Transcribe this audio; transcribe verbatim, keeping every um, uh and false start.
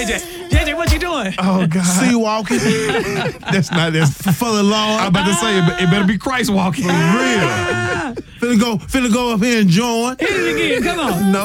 J J. J J, what you doing? Oh, God. Sea walking. That's not that's For the Lord. I'm about to say it, it better be Christ walking. For real. Finna go, finna go up here and join. Hit it again. Come on. No.